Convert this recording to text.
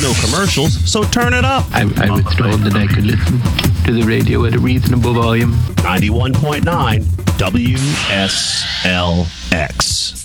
no commercials, so turn it up. I was told that I could listen to the radio at a reasonable volume. 91.9 WSLX.